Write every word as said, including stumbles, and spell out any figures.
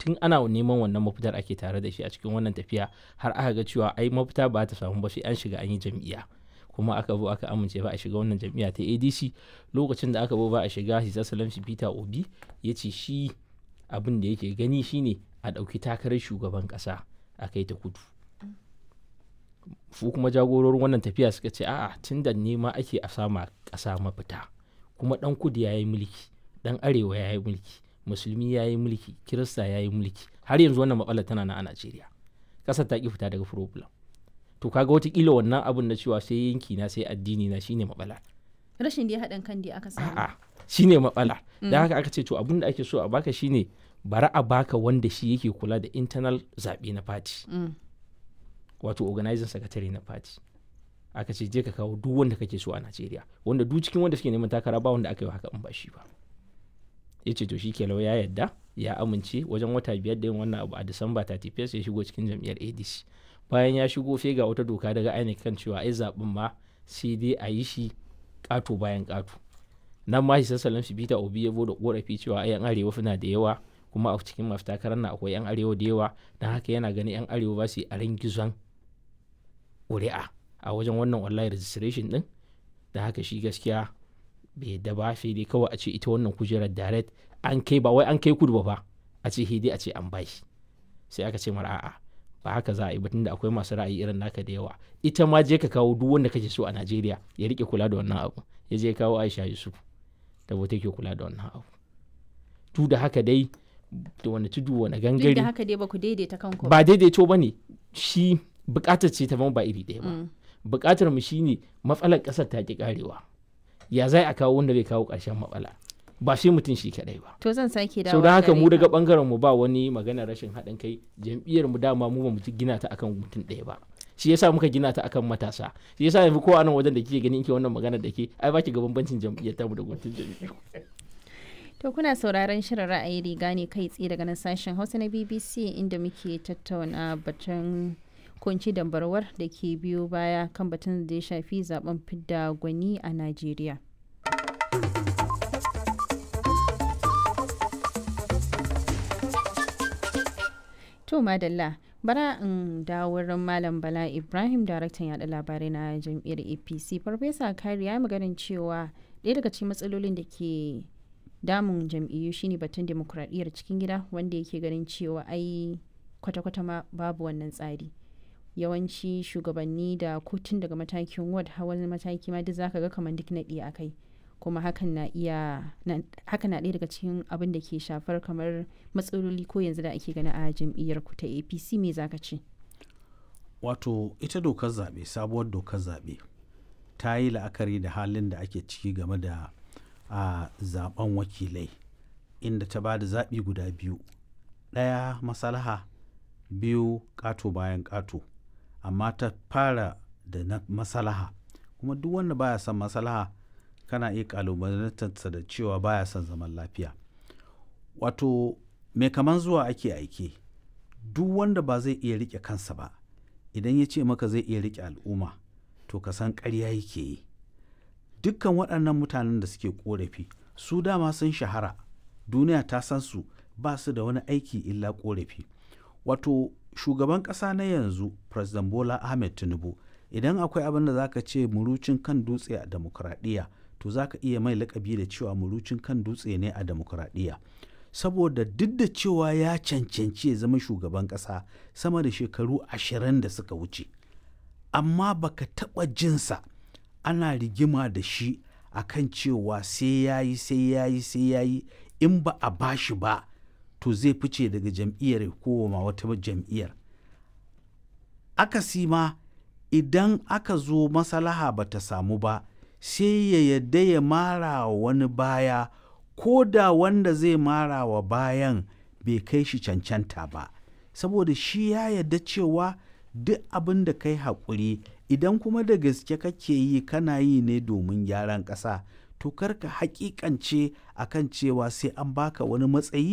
tun ana neman wannan mafitar ake tare da shi a cikin wannan tafiya har aka ga cewa ai mafita ba ta samu ba sai an shiga an yi jam'iyya kuma aka zo aka amince ba a shiga wannan jam'iyya ta A D C. Lokacin da aka zo ba a shiga His Excellency Peter Obi ya ce shi abin da yake gani shine a ɗauki takarar shugaban ƙasa a kai ta kudu. Su kuma jagororin wannan tafiya suka ce a'a tun da nema ake a sama ƙasa mafita kuma ɗan kudu ya yi mulki ɗan arewa ya yi mulki musulmi ya yi mulki kirista ya yi mulki har yanzu wannan matsalar tana nan a Najeriya ƙasar ta ƙi fita daga problem. To kaga watakila wannan abin na cewa sai yanki na sai addini na shine matsala. Rashin da haɗin kan da aka samu. A'a shine matsala. Da haka aka ce to abin da ake so a baka shine bari a baka wanda shi yake kula da internal zaɓe na party. Wato organizing secretary na party. Aka ce je ka kawo duk wanda kake so a Najeriya wanda duk cikin wanda suke neman takara ba wanda aka yi haka in ba shi ba. Ya ce to shi ke lau ya yadda ya amince wajen wata biyar da yin wannan abu a Disamba thirty-first ya shigo cikin jam'iyyar A D C. Bayan ya shigo sai ga wata doka daga I N E C kan cewa ai zaɓen ma sai dai a yi shi ƙato bayan ƙato. Nan ma His Excellency Peter Obi ya bude ƙorafi cewa ai 'yan arewa suna da yawa kuma a cikin masu takarar na akwai 'yan arewa da yawa don haka yana ganin 'yan arewa ba su yi a gizon ƙuri'a a wajen wannan online registration din. Da haka shi gaskiya bai yadda ba sai dai kawai a ce ita wannan kujerar direct an kai ba wai an kai kudu ba fa a ce hidi a ce an bashi. Sai aka ce mara a'a ba haka za a yi batun da akwai masu ra'ayi irin naka da yawa ita ma je ka kawo duk wanda kake so a Najeriya ya rike kula da wannan abu. Ya je kawo Aisha Yusuf da wata ke kula da wannan abu. Tu da haka dai da wani tudu wani gangare. Duk da haka dai ba ku daidaita kanku ba daidaito ba ne shi bukatar ce ta ba iri ɗaya ba. Bukatar mu shine matsalar ƙasar ta ki karewa ya zai a kawo wanda zai kawo ƙarshen matsala ba sai mutum shi kadai ba. To zan sake dawo. Sau da haka mu daga bangaren mu ba wani magana rashin haɗin kai jam'iyyar mu dama mu ba mu gina ta akan mutum ɗaya ba. Shi yasa muka gina ta akan matasa. Shi yasa yanzu ko anan wajen da kike ganin ke wannan magana da ke ai baki ga bambancin jam'iyyar ta mu da mutum jam'iyyar. To kuna sauraron shirin ra'ayi riga ne kai tsaye daga nan sashen Hausa na B B C inda muke tattauna batun kunci dambarwar da ke biyo baya kan batun da ya shafi zaben fidda gwani a Najeriya. To madalla bara in dawo wurin Malam Bala Ibrahim daraktan yada labarai na jam'iyyar A P C. Farfesa Kari ya maganin cewa ɗaya daga cikin matsalolin da ke damun jam'iyyu shine batun demokuraɗiyyar cikin gida wanda yake ganin cewa ai kwata-kwata ma babu wannan tsari. Yawanci shugabanni da kotun daga matakin ward hawan mataki ma duk zaka ga kamar duk naɗi a kai kuma hakan na iya haka na ɗaya daga cikin abin da ke shafar kamar matsaloli ko yanzu da ake gani a jam'iyyar ku ta A P C. Me zaka ce? Wato ita dokar zaɓe sabuwar dokar zaɓe ta yi la'akari da halin da ake ciki game da a zaben wakilai inda ta ba da zaɓi guda biyu, ɗaya masalaha biyu ƙato bayan ƙato, amma ta fara da na masalaha kuma duk wanda baya son masalaha kana iya kalubalantarsa da cewa baya son zaman lafiya. Wato mai kaman zuwa ake aike duk wanda ba zai iya rike kansa ba idan ya ce maka zai iya rike al'umma to ka san ƙarya yake yi. Dukkan waɗannan mutanen da suke ƙorafi su dama sun shahara duniya ta san su ba su da wani aiki illa ƙorafi. Wato shugaban ƙasa na yanzu President Bola Ahmed Tinubu idan akwai abin da zaka ce murucin kan dutse a demokuraɗiyya to zaka iya mai lakabi da cewa murucin kan dutse ne a demokuraɗiyya. Saboda duk da cewa ya cancanci ya zama shugaban ƙasa sama da shekaru ashirin da suka wuce amma baka taɓa jinsa ana rigima da shi akan cewa sai yayi sai yayi sai yayi in ba a bashi ba to zai fice daga jam'iyyar ko ma wata jam'iyyar. Akasi ma idan aka zo masalaha ba ta samu ba sai ya yadda ya mara wa wani baya ko da wanda zai mara wa bayan bai kai shi cancanta ba saboda shi ya yadda cewa duk abin da kai haƙuri idan kuma da gaske kake yi kana yi ne domin gyaran ƙasa to karka haƙiƙance akan cewa sai an baka wani matsayi